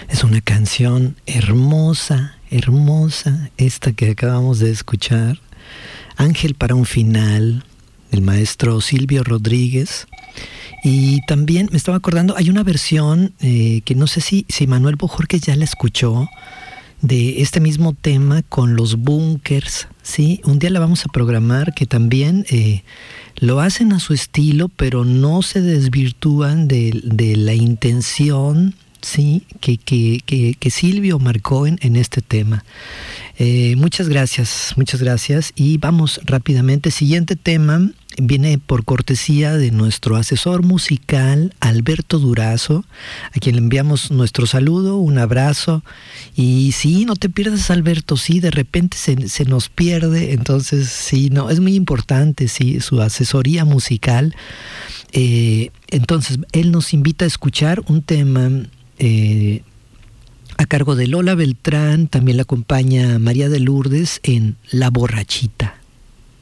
Es una canción hermosa, hermosa, esta que acabamos de escuchar. Ángel para un final, del maestro Silvio Rodríguez. Y también me estaba acordando, hay una versión que no sé si Manuel Bojorquez ya la escuchó, de este mismo tema con los Bunkers, ¿sí? Un día la vamos a programar, que también lo hacen a su estilo, pero no se desvirtúan de la intención, ¿sí? que Silvio marcó en este tema. Muchas gracias. Y vamos rápidamente. Siguiente tema viene por cortesía de nuestro asesor musical, Alberto Durazo, a quien le enviamos nuestro saludo, un abrazo. Y sí, no te pierdas, Alberto, sí, de repente se nos pierde, entonces sí, no, es muy importante, sí, su asesoría musical. Entonces, él nos invita a escuchar un tema a cargo de Lola Beltrán, también la acompaña María de Lourdes en La Borrachita.